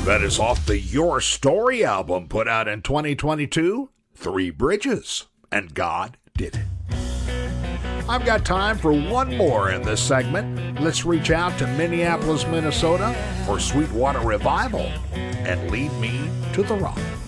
That is off the Your Story album put out in 2022, Three Bridges, and God Did It. I've got time for one more in this segment. Let's reach out to Minneapolis, Minnesota for Sweetwater Revival and Lead Me to the Rock.